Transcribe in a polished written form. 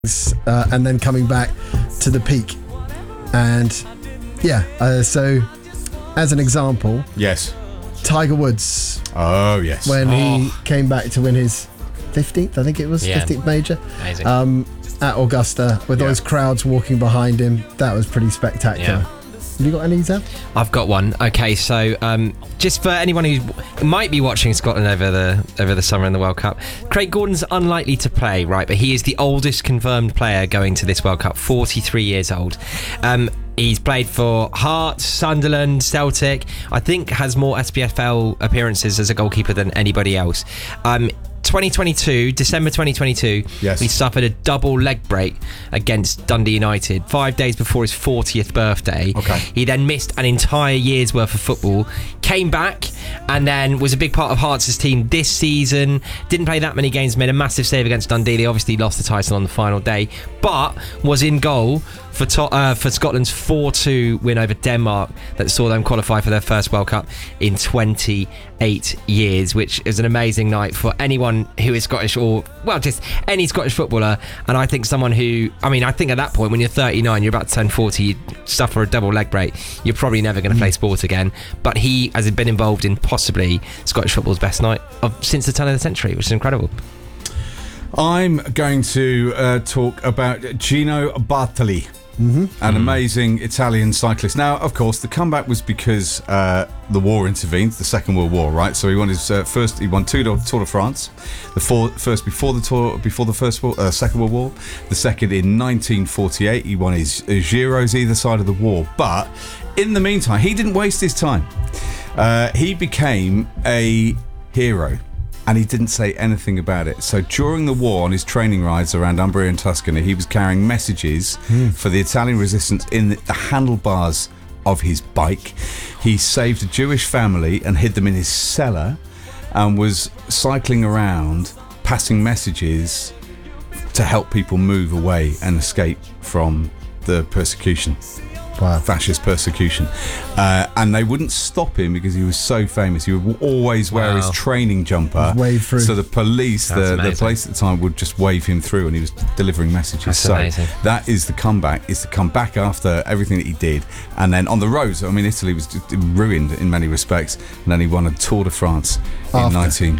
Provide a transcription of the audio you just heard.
and then coming back to the peak. And so as an example, yes, Tiger Woods. Oh yes, when he came back to win his 15th, I think it was 15th major. Amazing. At Augusta with those crowds walking behind him. That was pretty spectacular. Have you got any, Zab? I've got one. Okay, so just for anyone who might be watching Scotland over the summer in the World Cup, Craig Gordon's unlikely to play, right? But he is the oldest confirmed player going to this World Cup, 43 years old. He's played for Hearts, Sunderland, Celtic. I think has more SPFL appearances as a goalkeeper than anybody else. 2022, December 2022, he suffered a double leg break against Dundee United 5 days before his 40th birthday. He then missed an entire year's worth of football, came back and then was a big part of Hearts' team this season. Didn't play that many games, made a massive save against Dundee. They obviously lost the title on the final day, but was in goal for Scotland's 4-2 win over Denmark that saw them qualify for their first World Cup in 28 years, which is an amazing night for anyone who is Scottish or, well, just any Scottish footballer. And I think someone who, I think at that point, when you're 39, you're about to turn 40, you suffer a double leg break, you're probably never going to play sport again. But he has been involved in possibly Scottish football's best night since the turn of the century, which is incredible. I'm going to talk about Gino Bartali. An amazing Italian cyclist. Now, of course, the comeback was because the war intervened, the Second World War, right? So he won his first. He won two Tour de France. First before the Second World War. The second in 1948. He won his Giros either side of the war. But in the meantime, he didn't waste his time. He became a hero. And he didn't say anything about it. So during the war, on his training rides around Umbria and Tuscany, he was carrying messages for the Italian resistance in the handlebars of his bike. He saved a Jewish family and hid them in his cellar, and was cycling around passing messages to help people move away and escape from the persecution. Fascist persecution, and they wouldn't stop him because he was so famous. He would always wear his training jumper, wave through. So the police, the police at the time, would just wave him through, and he was delivering messages. That's amazing. That is the comeback. Is to come back after everything that he did, and then on the roads. Italy was just ruined in many respects, and then he won a Tour de France in 19.